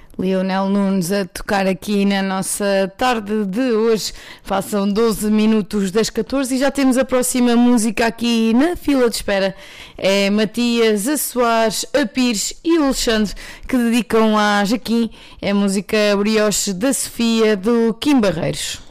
Lionel Nunes a tocar aqui na nossa tarde de hoje. Passam 12 minutos das 14 e já temos a próxima música aqui na fila de espera. É Matias, a Soares, a Pires e o Alexandre que dedicam a Jaquim. É a música Brioche da Sofia do Kim Barreiros.